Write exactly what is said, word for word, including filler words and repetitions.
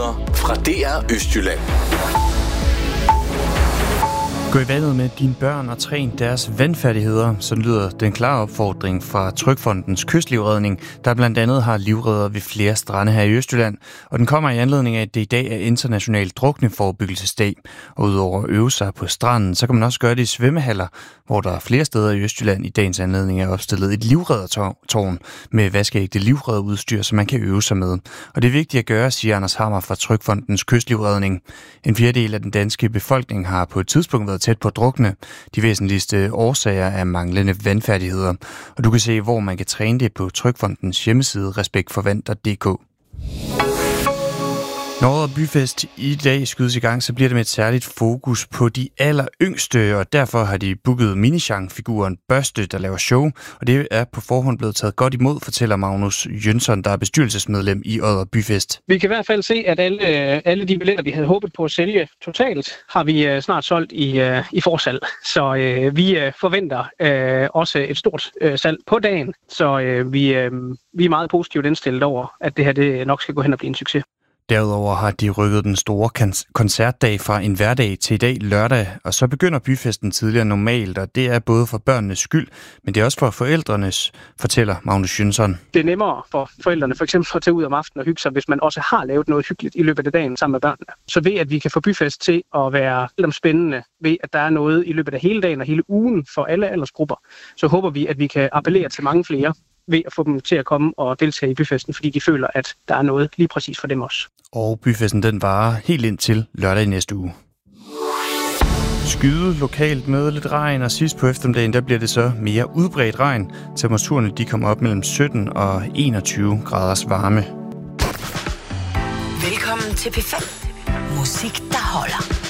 Nyheder fra D R Østjylland. Gå i vandet med dine børn og træn deres vandfærdigheder, så lyder den klare opfordring fra Trygfondens Kystlivredning, der blandt andet har livredder ved flere strande her i Østjylland. Og den kommer i anledning af, at det i dag er international drukneforebyggelsesdag. Og udover at øve sig på stranden, så kan man også gøre det i svømmehaller, hvor der flere steder i Østjylland i dagens anledning er opstillet et livreddertårn med vaskeægte livredderudstyr, som man kan øve sig med. Og det er vigtigt at gøre, siger Anders Hammer fra Trygfondens Kystlivredning. En fjerdedel af den danske befolkning har på et tidspunkt været tæt på at drukne. De væsentligste årsager er manglende vandfærdigheder. Og du kan se, hvor man kan træne det på Trygfondens hjemmeside respekt for vand punktum d k. Når året byfest i dag skydes i gang, så bliver det med et særligt fokus på de alleryngste, og derfor har de booket Minichan-figuren Børste, der laver show, og det er på forhånd blevet taget godt imod, fortæller Magnus Jønsson, der er bestyrelsesmedlem i Odder Byfest. Vi kan i hvert fald se, at alle, alle de billetter, vi havde håbet på at sælge totalt, har vi snart solgt i, i forsalg. Så øh, vi forventer øh, også et stort øh, salg på dagen, så øh, vi, øh, vi er meget positivt indstillet over, at det her det nok skal gå hen og blive en succes. Derudover har de rykket den store koncertdag fra en hverdag til i dag lørdag, og så begynder byfesten tidligere normalt, og det er både for børnenes skyld, men det er også for forældrenes, fortæller Magnus Jønsson. Det er nemmere for forældrene for eksempel at tage ud om aftenen og hygge sig, hvis man også har lavet noget hyggeligt i løbet af dagen sammen med børnene. Så ved at vi kan få byfest til at være spændende, ved at der er noget i løbet af hele dagen og hele ugen for alle aldersgrupper, så håber vi, at vi kan appellere til mange flere ved at få dem til at komme og deltage i byfesten, fordi de føler, at der er noget lige præcis for dem også. Og byfesten den varer helt indtil lørdag i næste uge. Skyde lokalt med lidt regn, og sidst på eftermiddagen, der bliver det så mere udbredt regn. Temperaturerne de kommer op mellem sytten og enogtyve graders varme. Velkommen til P fem. Musik, der holder.